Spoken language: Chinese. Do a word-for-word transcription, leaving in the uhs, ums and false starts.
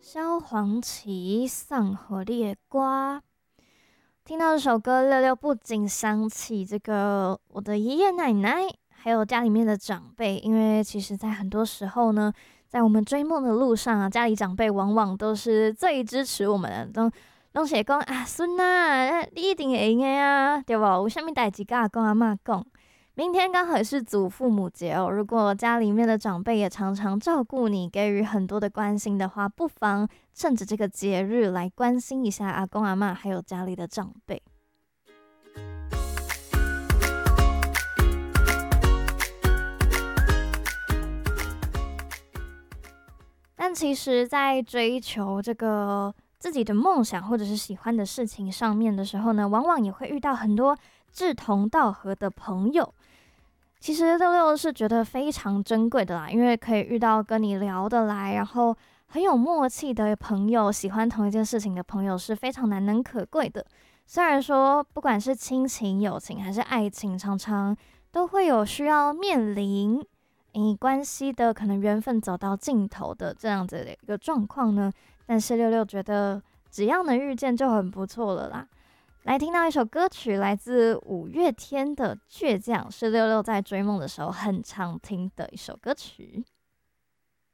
萧煌奇送和你的歌，听到这首歌，六六不禁想起这个我的爷爷奶奶，还有家里面的长辈。因为其实，在很多时候呢，在我们追梦的路上啊，家里长辈往往都是最支持我们的，都拢是讲啊，孙啊，你一定会赢的啊，对不？有啥物代志，甲阿公阿嬷讲。明天刚好也是祖父母节哦，如果家里面的长辈也常常照顾你，给予很多的关心的话，不妨趁着这个节日来关心一下阿公阿嬷，还有家里的长辈。但其实，在追求这个自己的梦想或者是喜欢的事情上面的时候呢，往往也会遇到很多志同道合的朋友。其实六六是觉得非常珍贵的啦，因为可以遇到跟你聊得来，然后很有默契的朋友，喜欢同一件事情的朋友是非常难能可贵的。虽然说不管是亲情、友情还是爱情，常常都会有需要面临诶关系的可能缘分走到尽头的这样子的一个状况呢，但是六六觉得只要能遇见就很不错了啦。来听到一首歌曲，来自五月天的《倔强》，是六六在追梦的时候很常听的一首歌曲。